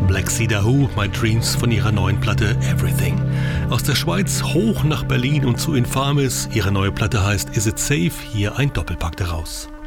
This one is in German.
Black Sea Who, My Dreams von ihrer neuen Platte Everything. Aus der Schweiz hoch nach Berlin und zu Infamis. Ihre neue Platte heißt Is It Safe? Hier ein Doppelpack daraus.